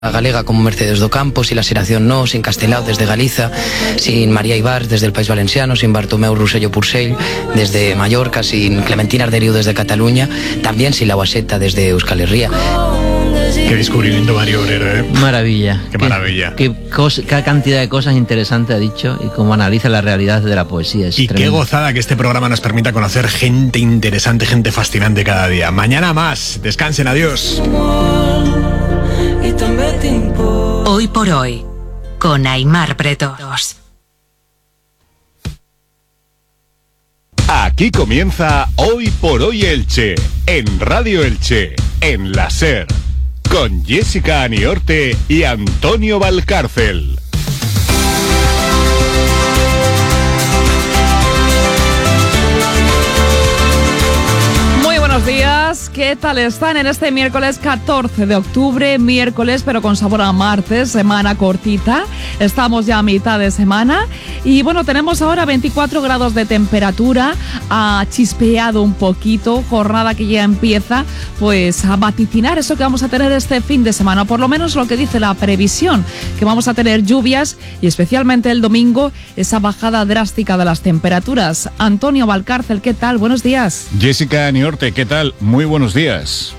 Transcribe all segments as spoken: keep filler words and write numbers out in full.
galega como Mercedes do Campo, sin la Xeración No, sin Castelao desde Galiza, sin María Ibar desde el País Valenciano, sin Bartomeu Rosselló Purcell desde Mallorca, sin Clementina Arderiu desde Cataluña, también sin la Guaseta desde Euskal Herria. Qué descubrimiento, Mario Obrero, ¿eh? Maravilla. Qué maravilla. Qué, qué, cosa, qué cantidad de cosas interesantes ha dicho y cómo analiza la realidad de la poesía. Es y tremendo. qué gozada que este programa nos permita conocer gente interesante, gente fascinante cada día. Mañana más. Descansen, adiós. Hoy por hoy, con Aimar Pretos. Aquí comienza Hoy por Hoy Elche, en Radio Elche, en la SER, con Jessica Aniorte y Antonio Valcárcel. Buenos días, ¿qué tal están en este miércoles catorce de octubre? Miércoles, pero con sabor a martes, semana cortita. Estamos ya a mitad de semana y bueno, tenemos ahora veinticuatro grados de temperatura, ha chispeado un poquito, jornada que ya empieza pues a vaticinar eso que vamos a tener este fin de semana, por lo menos lo que dice la previsión, que vamos a tener lluvias y especialmente el domingo esa bajada drástica de las temperaturas. Antonio Valcárcel, ¿qué tal? Buenos días. Jessica Aniorte, ¿qué tal? Muy buenos días.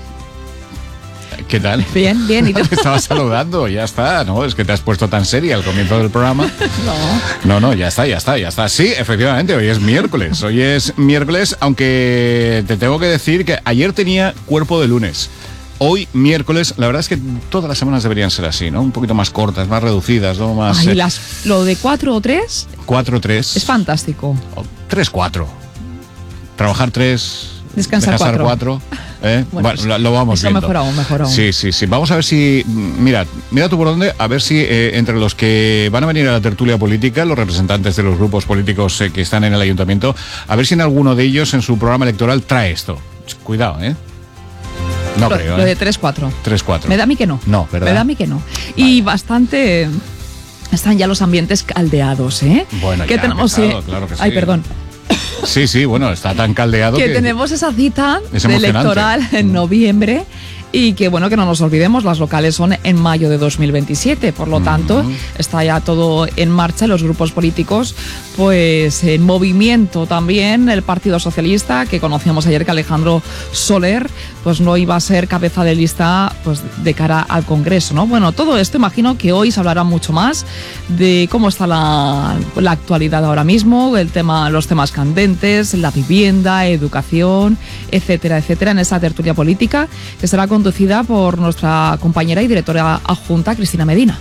¿Qué tal? Bien, bien. ¿Y tú? Te estaba saludando, ya está, ¿no? Es que te has puesto tan seria al comienzo del programa. No. No, no, ya está, ya está, ya está. Sí, efectivamente, hoy es miércoles. Hoy es miércoles, aunque te tengo que decir que ayer tenía cuerpo de lunes. Hoy, miércoles, la verdad es que todas las semanas deberían ser así, ¿no? Un poquito más cortas, más reducidas, ¿no? Más... Ay, eh, las, lo de cuatro o tres cuatro tres. es fantástico. tres cuatro. Trabajar tres... Descansar cuatro. cuatro, ¿eh? Bueno, bueno, lo, lo vamos eso viendo. mejor aún, mejor aún. Sí, sí, sí. Vamos a ver si... Mira, mira tú por dónde, a ver si eh, entre los que van a venir a la tertulia política, los representantes de los grupos políticos eh, que están en el ayuntamiento, a ver si en alguno de ellos en su programa electoral trae esto. Cuidado, ¿eh? No lo, creo, lo ¿eh? de tres cuatro. tres cuatro. Me da a mí que no. No, ¿verdad? Me da a mí que no. Vale. Y bastante... Están ya los ambientes caldeados, ¿eh? Bueno, ¿Qué ya tenemos? empezado, Eh? claro que sí. Ay, perdón. Sí, sí, bueno, está tan caldeado que, que... tenemos esa cita es de electoral en noviembre y que bueno, que no nos olvidemos, las locales son en mayo de dos mil veintisiete, por lo mm. tanto está ya todo en marcha, los grupos políticos pues en movimiento también. El Partido Socialista, que conocíamos ayer que Alejandro Soler pues no iba a ser cabeza de lista pues de cara al Congreso, ¿no? Bueno, todo esto imagino que hoy se hablará mucho más de cómo está la, la actualidad ahora mismo, el tema, los temas candentes, la vivienda, educación, etcétera, etcétera, en esa tertulia política que será conducida por nuestra compañera y directora adjunta Cristina Medina.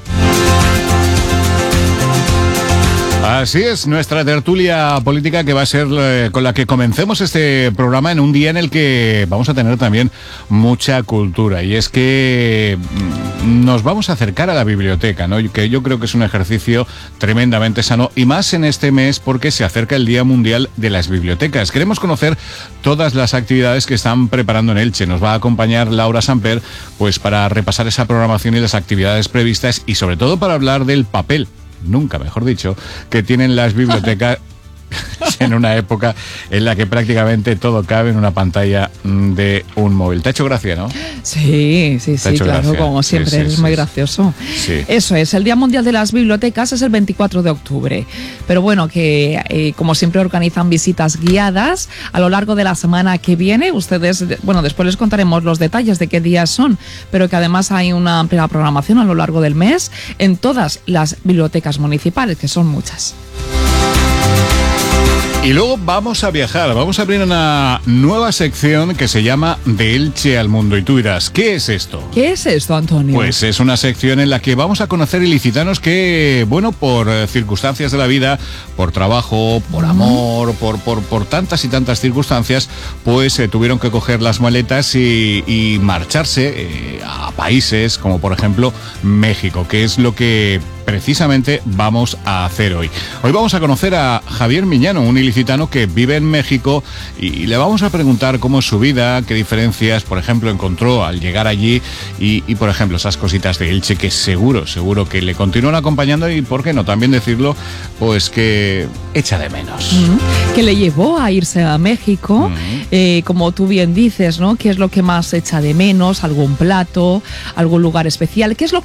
Así es, nuestra tertulia política que va a ser eh, con la que comencemos este programa en un día en el que vamos a tener también mucha cultura. Y es que mm, nos vamos a acercar a la biblioteca, ¿no? Que yo creo que es un ejercicio tremendamente sano y más en este mes porque se acerca el Día Mundial de las Bibliotecas. Queremos conocer todas las actividades que están preparando en Elche. Nos va a acompañar Laura Samper pues para repasar esa programación y las actividades previstas y sobre todo para hablar del papel, nunca mejor dicho, que tienen las bibliotecas en una época en la que prácticamente todo cabe en una pantalla de un móvil. ¿Te ha hecho gracia, no? Sí, sí, sí, claro, gracia. Como siempre, sí, sí, es sí, muy sí. gracioso. Sí. Eso es, el Día Mundial de las Bibliotecas es el veinticuatro de octubre, pero bueno, que eh, como siempre organizan visitas guiadas a lo largo de la semana que viene. Ustedes, bueno, después les contaremos los detalles de qué días son, pero que además hay una amplia programación a lo largo del mes en todas las bibliotecas municipales, que son muchas. Y luego vamos a viajar, vamos a abrir una nueva sección que se llama De Elche al Mundo. Y tú dirás, ¿qué es esto? ¿Qué es esto, Antonio? Pues es una sección en la que vamos a conocer ilicitanos que, bueno, por circunstancias de la vida, por trabajo, por amor, por, por, por tantas y tantas circunstancias, pues eh, tuvieron que coger las maletas y, y marcharse eh, a países como, por ejemplo, México, que es lo que precisamente vamos a hacer hoy. Hoy vamos a conocer a Javier Miñano, un ilicitano que vive en México, y le vamos a preguntar cómo es su vida, qué diferencias, por ejemplo, encontró al llegar allí y, y por ejemplo, esas cositas de Elche que seguro, seguro que le continúan acompañando y, por qué no, también decirlo, pues que echa de menos. Mm, que le llevó a irse a México, mm. eh, como tú bien dices, ¿no? ¿Qué es lo que más echa de menos? ¿Algún plato? ¿Algún lugar especial? ¿Qué es lo